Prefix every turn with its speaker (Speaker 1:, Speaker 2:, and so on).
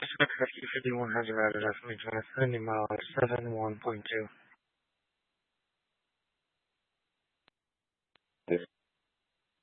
Speaker 1: Cessna 5100 routed F me 70 miles 71.2.